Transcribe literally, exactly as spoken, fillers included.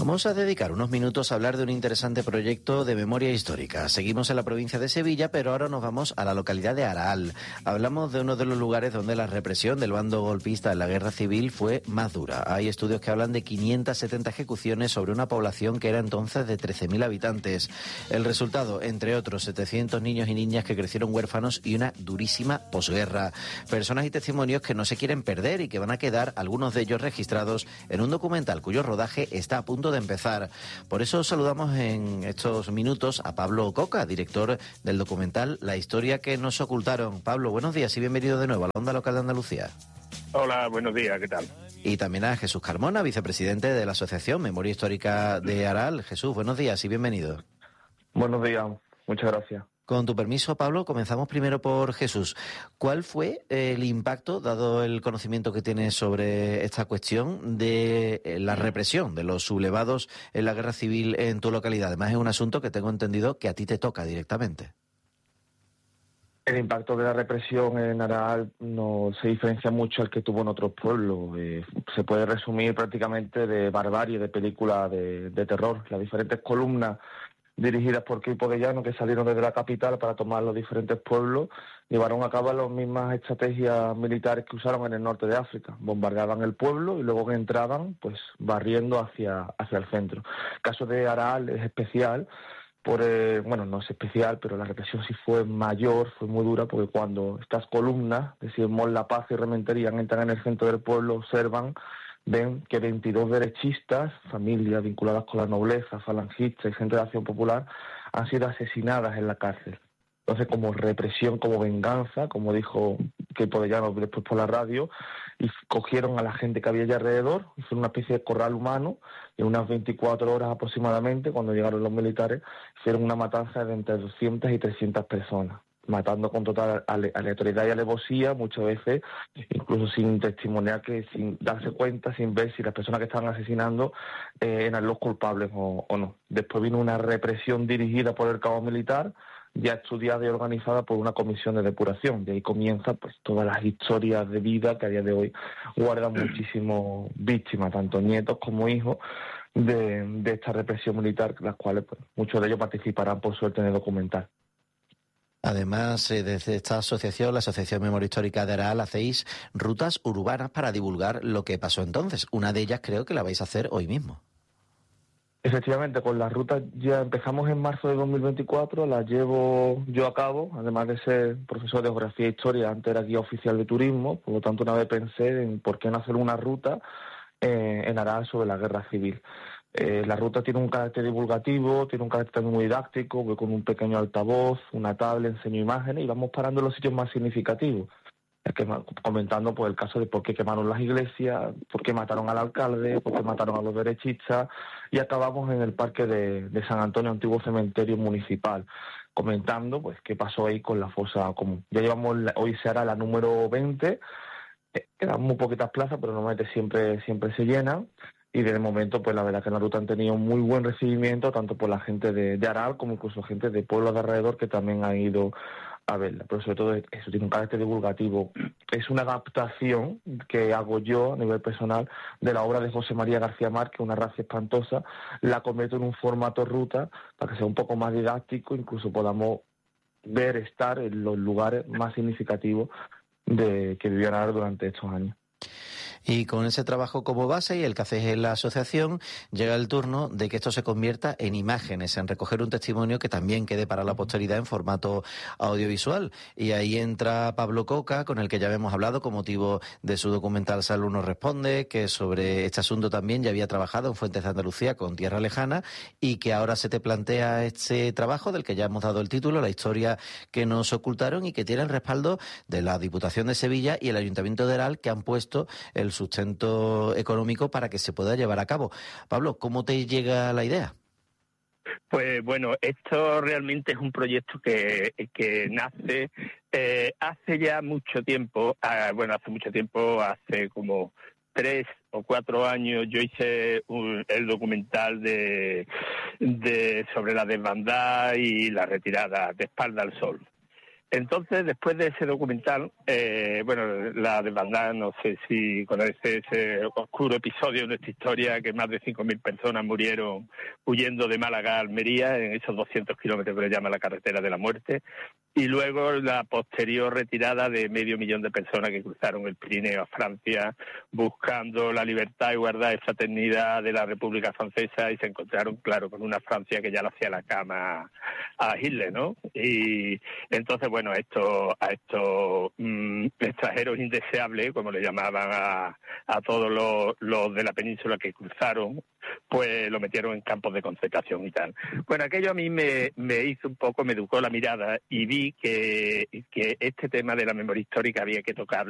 Vamos a dedicar unos minutos a hablar de un interesante proyecto de memoria histórica. Seguimos en la provincia de Sevilla, pero ahora nos vamos a la localidad de Araal. Hablamos de uno de los lugares donde la represión del bando golpista en la guerra civil fue más dura. Hay estudios que hablan de quinientas setenta ejecuciones sobre una población que era entonces de trece mil habitantes. El resultado, entre otros, setecientos niños y niñas que crecieron huérfanos y una durísima posguerra. Personas y testimonios que no se quieren perder y que van a quedar, algunos de ellos registrados, en un documental cuyo rodaje está a punto de empezar. Por eso saludamos en estos minutos a Pablo Coca, director del documental La historia que nos ocultaron. Pablo, buenos días y bienvenido de nuevo a la Onda Local de Andalucía. Hola, buenos días, ¿qué tal? Y también a Jesús Carmona, vicepresidente de la Asociación Memoria Histórica de Araal. Jesús, buenos días y bienvenido. Buenos días, muchas gracias. Con tu permiso, Pablo, comenzamos primero por Jesús. ¿Cuál fue el impacto, dado el conocimiento que tienes sobre esta cuestión, de la represión de los sublevados en la guerra civil en tu localidad? Además, es un asunto que tengo entendido que a ti te toca directamente. El impacto de la represión en Araal no se diferencia mucho al que tuvo en otros pueblos. Eh, se puede resumir prácticamente de barbarie, de película de, de terror. Las diferentes columnas dirigidas por Queipo de Llano, que salieron desde la capital para tomar los diferentes pueblos, llevaron a cabo las mismas estrategias militares que usaron en el norte de África. Bombardeaban el pueblo y luego que entraban, pues barriendo hacia, hacia el centro. El caso de Araal es especial, por eh, bueno, no es especial, pero la represión sí fue mayor, fue muy dura, porque cuando estas columnas, decimos La Paz y Rementería, entran en el centro del pueblo, observan, ven que veintidós derechistas, familias vinculadas con la nobleza, falangistas y gente de Acción Popular, han sido asesinadas en la cárcel. Entonces, como represión, como venganza, como dijo Queipo de Llano después por la radio, y cogieron a la gente que había allá alrededor, hicieron una especie de corral humano, y en unas veinticuatro horas aproximadamente, cuando llegaron los militares, hicieron una matanza de entre doscientas y trescientas personas, matando con total ale- aleatoriedad y alevosía, muchas veces, incluso sin testimoniar, que sin darse cuenta, sin ver si las personas que estaban asesinando eh, eran los culpables o, o no. Después vino una represión dirigida por el cabo militar, ya estudiada y organizada por una comisión de depuración. De ahí comienza pues todas las historias de vida que a día de hoy guardan muchísimas víctimas, tanto nietos como hijos, de, de esta represión militar, las cuales pues, muchos de ellos participarán por suerte en el documental. Además, eh, desde esta asociación, la Asociación Memoria Histórica de Araal, hacéis rutas urbanas para divulgar lo que pasó entonces. Una de ellas creo que la vais a hacer hoy mismo. Efectivamente, con las rutas ya empezamos en marzo de dos mil veinticuatro, las llevo yo a cabo, además de ser profesor de Geografía e Historia, antes era guía oficial de turismo, por lo tanto una vez pensé en por qué no hacer una ruta eh, en Araal sobre la guerra civil. Eh, la ruta tiene un carácter divulgativo, tiene un carácter muy didáctico, voy con un pequeño altavoz, una tablet, enseño imágenes y vamos parando en los sitios más significativos. Es que, comentando pues el caso de por qué quemaron las iglesias, por qué mataron al alcalde, por qué mataron a los derechistas, y acabamos en el parque de, de San Antonio, antiguo cementerio municipal, comentando pues qué pasó ahí con la fosa común. Ya llevamos, la, hoy se hará la número veinte, eh, quedan muy poquitas plazas, pero normalmente siempre, siempre se llenan, y de momento pues la verdad que en la ruta han tenido muy buen recibimiento, tanto por la gente de, de Araal como incluso gente de pueblos de alrededor que también han ido a verla, pero sobre todo eso tiene un carácter divulgativo. Es una adaptación que hago yo a nivel personal de la obra de José María García Márquez, Una raza espantosa, la convierto en un formato ruta para que sea un poco más didáctico, incluso podamos ver, estar en los lugares más significativos de que vivían ahora durante estos años. Y con ese trabajo como base y el que hacéis en la asociación, llega el turno de que esto se convierta en imágenes, en recoger un testimonio que también quede para la posteridad en formato audiovisual. Y ahí entra Pablo Coca, con el que ya habíamos hablado con motivo de su documental Salud nos responde, que sobre este asunto también ya había trabajado en Fuentes de Andalucía con Tierra Lejana, y que ahora se te plantea este trabajo del que ya hemos dado el título, La historia que nos ocultaron, y que tiene el respaldo de la Diputación de Sevilla y el Ayuntamiento de Araal, que han puesto el sustento económico para que se pueda llevar a cabo. Pablo, ¿cómo te llega la idea? Pues bueno, esto realmente es un proyecto que, que nace eh, hace ya mucho tiempo, ah, bueno, hace mucho tiempo, hace como tres o cuatro años yo hice un, el documental de, de sobre la desbandada y la retirada de Espalda al Sol. Entonces, después de ese documental, eh, bueno, la desbandada, no sé si conoces ese oscuro episodio de nuestra historia, que más de cinco mil personas murieron huyendo de Málaga a Almería, en esos doscientos kilómetros que le llama la carretera de la muerte, y luego la posterior retirada de medio millón de personas que cruzaron el Pirineo a Francia, buscando la libertad, igualdad y fraternidad de la República Francesa, y se encontraron, claro, con una Francia que ya le hacía la cama a Hitler, ¿no? Y entonces, bueno, Bueno, a estos, a estos mmm, extranjeros indeseables, como le llamaban a, a todos los, los de la península que cruzaron, pues lo metieron en campos de concentración y tal. Bueno, aquello a mí me, me hizo un poco, me educó la mirada y vi que, que este tema de la memoria histórica había que tocarlo.